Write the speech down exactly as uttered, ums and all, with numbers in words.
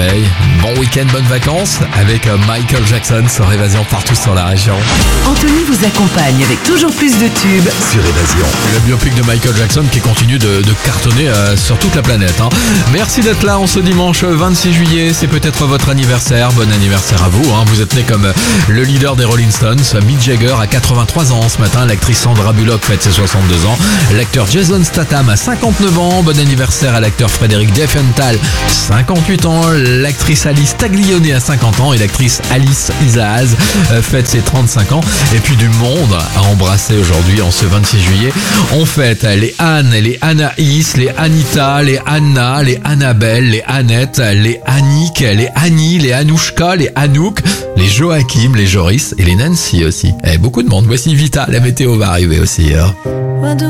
réveil. Bon week-end, bonnes vacances avec Michael Jackson sur Évasion partout sur la région. Anthony vous accompagne avec toujours plus de tubes sur Évasion. Le biopic de Michael Jackson qui continue de, de cartonner euh, sur toute la planète. Hein. Merci d'être là en ce dimanche vingt-six juillet. C'est peut-être votre anniversaire. Bon anniversaire à vous. Hein. Vous êtes né comme le leader des Rolling Stones. Mick Jagger a quatre-vingt-trois ans ce matin. L'actrice Sandra Bullock fête ses soixante-deux ans. L'acteur Jason Statham a cinquante-neuf ans. Bon anniversaire à l'acteur Frédéric Diefenthal, cinquante-huit ans. L'actrice Alice Taglioni a cinquante ans et l'actrice Alice Isaac fête ses trente-cinq ans. Et puis du monde à embrasser aujourd'hui en ce vingt-six juillet. On fête les Anne, les Anaïs, les Anita, les Anna, les Annabelle, les Annette, les Annick, les Annie, les Anouchka, les Anouk, les Joachim, les Joris et les Nancy aussi. Et beaucoup de monde. Voici Vita, la météo va arriver aussi. Hein.